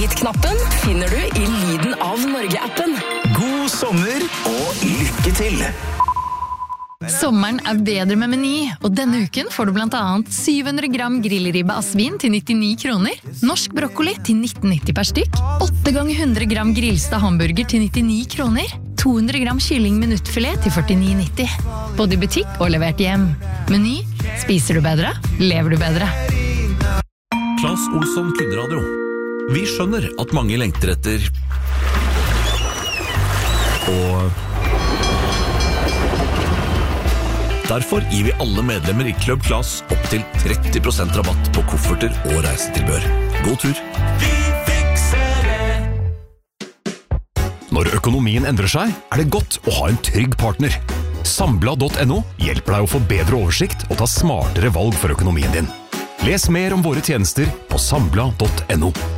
Dit-knappen finner du I Lyden av Norge-appen. God sommer og lykke til! Sommeren bedre med Meny, og denne uken får du blant annet 700 gram grillribbe av svin til 99 kroner, norsk brokkoli til 19,90 per stykk, 8 ganger 100 gram grillsta hamburger til 99 kroner, 200 gram kylling minuttfilet til 49,90. Både I butikk og levert hjem. Meny. Spiser du bedre? Lever du bedre? Claes Olsson Kundradio. Vi skjønner at mange lengter etter og derfor gir vi alle medlemmer I Club Claes opp til 30% rabatt på kofferter og reisetilbør. God tur! Vi fikser det! Når økonomien endrer seg, det godt å ha en trygg partner. Sambla.no hjelper deg å få bedre oversikt og ta smartere valg for økonomien din. Les mer om våre tjenester på sambla.no.